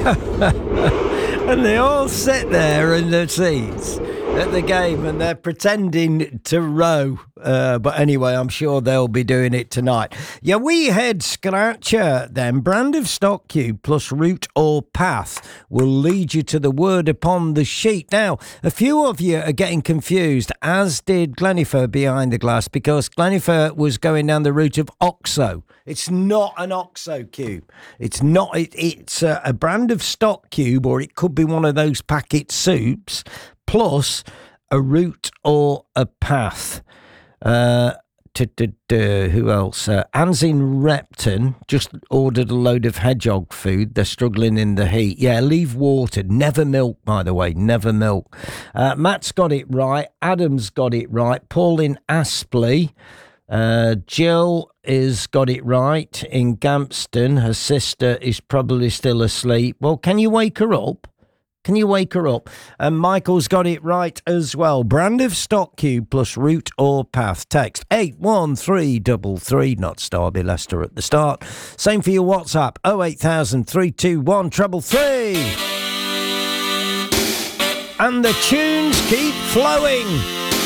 And they all sit there in their seats at the game and they're pretending to row. But anyway, I'm sure they'll be doing it tonight. Your wee head scratcher then. Brand of stock cube plus route or path will lead you to the word upon the sheet. Now, a few of you are getting confused, as did Glenifer behind the glass, because Glenifer was going down the route of OXO. It's not an OXO cube. It's not. It's a brand of stock cube, or it could be one of those packet soups, plus a route or a path. Who else? Anne's in Repton just ordered a load of hedgehog food. They're struggling in the heat. Yeah, leave water. Never milk, by the way. Never milk. Matt's got it right. Adam's got it right. Paul in Aspley. Jill has got it right in Gampston. Her sister is probably still asleep. Well, can you wake her up? Can you wake her up? And Michael's got it right as well. Brand of stock cube plus route or path. Text 81333, not Starby Leicester at the start. Same for your WhatsApp, 08000 321 333. And the tunes keep flowing.